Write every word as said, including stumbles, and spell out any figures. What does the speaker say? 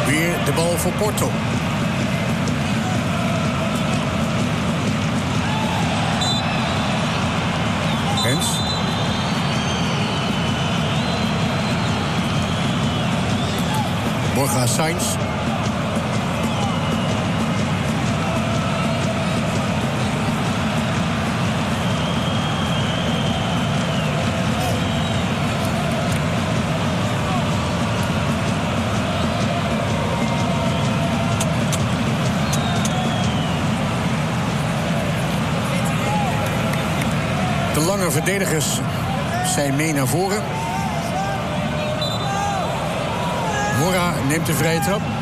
Weer de bal voor Porto. Hens. Borja Sainz. De lange verdedigers zijn mee naar voren. Mora neemt de vrije trap.